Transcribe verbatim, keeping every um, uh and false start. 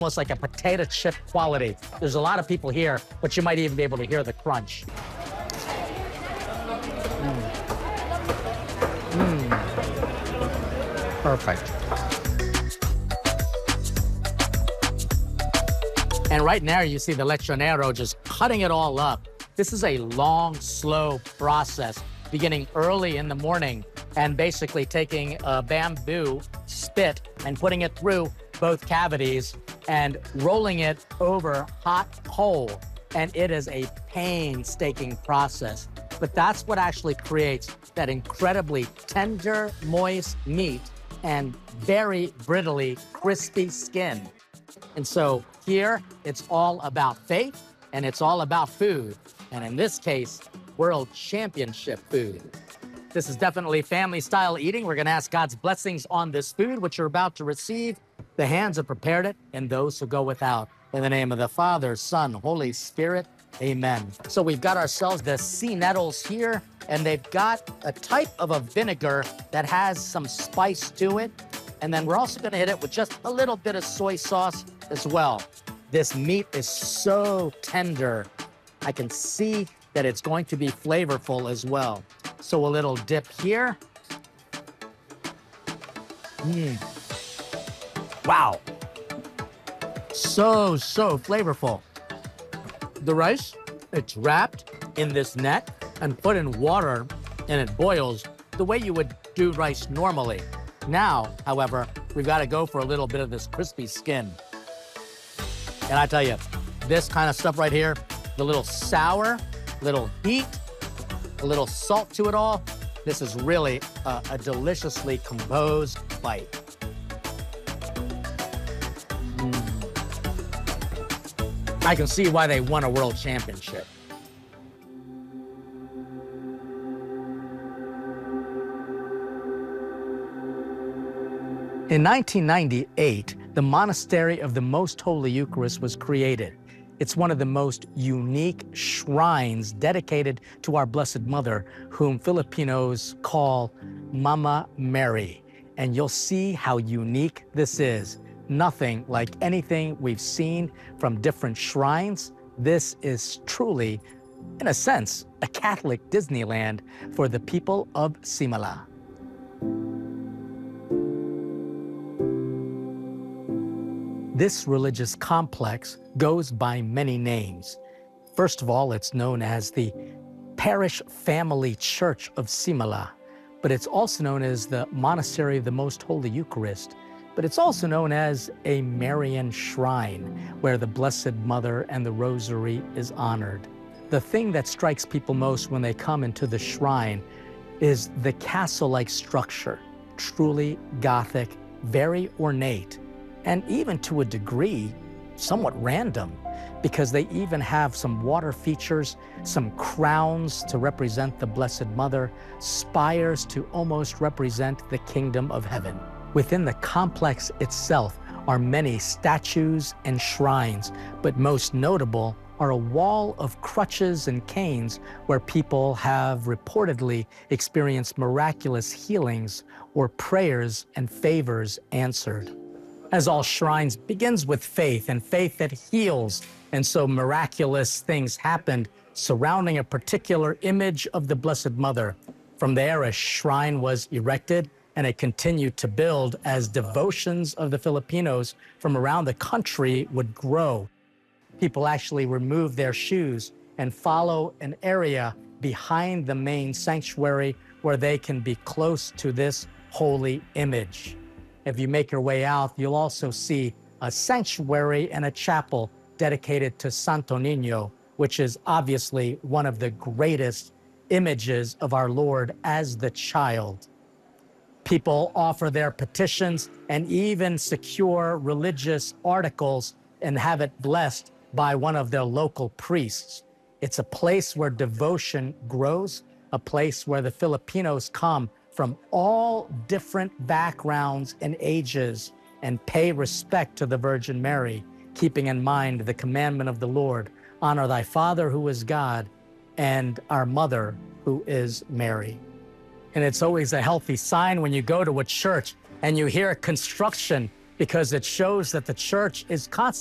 almost like a potato chip quality. There's a lot of people here, but you might even be able to hear the crunch. Mm. Mm. Perfect. And right now you see the lechonero just cutting it all up. This is a long, slow process, beginning early in the morning and basically taking a bamboo spit and putting it through both cavities and rolling it over hot coal. And it is a painstaking process. But that's what actually creates that incredibly tender, moist meat and very brittly, crispy skin. And so here, it's all about faith and it's all about food. And in this case, world championship food. This is definitely family-style eating. We're gonna ask God's blessings on this food, which you're about to receive. The hands have prepared it, and those who go without. In the name of the Father, Son, Holy Spirit, amen. So we've got ourselves the sea nettles here, and they've got a type of a vinegar that has some spice to it. And then we're also gonna hit it with just a little bit of soy sauce as well. This meat is so tender. I can see that it's going to be flavorful as well. So a little dip here. Mm. Wow. So, so flavorful. The rice, it's wrapped in this net and put in water and it boils the way you would do rice normally. Now, however, we've got to go for a little bit of this crispy skin. And I tell you, this kind of stuff right here, the little sour, little heat, a little salt to it all, this is really a, a deliciously composed bite. Mm. I can see why they won a world championship. In nineteen ninety-eight, the Monastery of the Most Holy Eucharist was created. It's one of the most unique shrines dedicated to our Blessed Mother, whom Filipinos call Mama Mary. And you'll see how unique this is. Nothing like anything we've seen from different shrines. This is truly, in a sense, a Catholic Disneyland for the people of Simala. This religious complex goes by many names. First of all, it's known as the Parish Family Church of Simala, but it's also known as the Monastery of the Most Holy Eucharist, but it's also known as a Marian shrine, where the Blessed Mother and the Rosary is honored. The thing that strikes people most when they come into the shrine is the castle-like structure, truly Gothic, very ornate, and even to a degree, somewhat random, because they even have some water features, some crowns to represent the Blessed Mother, spires to almost represent the kingdom of heaven. Within the complex itself are many statues and shrines, but most notable are a wall of crutches and canes where people have reportedly experienced miraculous healings or prayers and favors answered. As all shrines, begins with faith, and faith that heals. And so miraculous things happened surrounding a particular image of the Blessed Mother. From there, a shrine was erected, and it continued to build as devotions of the Filipinos from around the country would grow. People actually remove their shoes and follow an area behind the main sanctuary where they can be close to this holy image. If you make your way out, you'll also see a sanctuary and a chapel dedicated to Santo Niño, which is obviously one of the greatest images of our Lord as the child. People offer their petitions and even secure religious articles and have it blessed by one of their local priests. It's a place where devotion grows, a place where the Filipinos come from all different backgrounds and ages and pay respect to the Virgin Mary, keeping in mind the commandment of the Lord, honor thy Father who is God and our Mother who is Mary. And it's always a healthy sign when you go to a church and you hear construction because it shows that the church is constantly